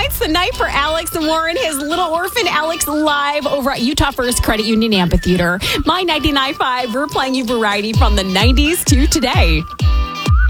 tonight's the night for Alex and Warren, his little orphan Alex live over at Utah First Credit Union Amphitheater. My 99.5, we're playing you variety from the 90s to today.